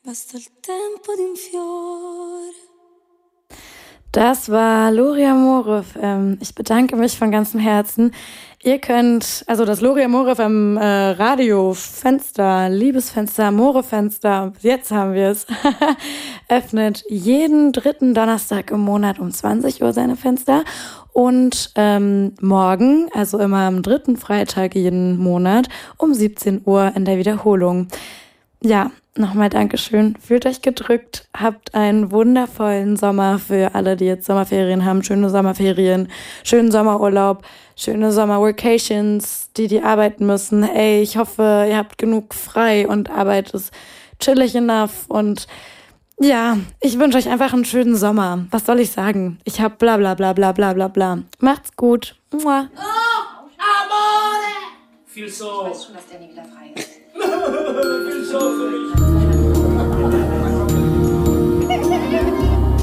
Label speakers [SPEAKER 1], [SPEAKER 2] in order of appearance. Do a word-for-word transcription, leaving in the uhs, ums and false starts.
[SPEAKER 1] Basta il tempo di un fiore.
[SPEAKER 2] Das war Lori Amore. Ähm, ich bedanke mich von ganzem Herzen. Ihr könnt, also das Lori Amore im äh, Radiofenster, Liebesfenster, Amore-Fenster, jetzt haben wir es, öffnet jeden dritten Donnerstag im Monat um zwanzig Uhr seine Fenster. Und ähm, morgen, also immer am dritten Freitag jeden Monat, um siebzehn Uhr in der Wiederholung. Ja, nochmal Dankeschön. Fühlt euch gedrückt. Habt einen wundervollen Sommer für alle, die jetzt Sommerferien haben. Schöne Sommerferien, schönen Sommerurlaub, schöne Sommervacations, die, die arbeiten müssen. Ey, ich hoffe, ihr habt genug frei und Arbeit ist chillig enough. Und ja, ich wünsche euch einfach einen schönen Sommer. Was soll ich sagen? Ich hab bla bla bla bla bla bla bla. Macht's gut. Mua.
[SPEAKER 3] Oh, Amore!
[SPEAKER 4] Viel so.
[SPEAKER 3] Ich weiß schon, dass der nie wieder frei ist.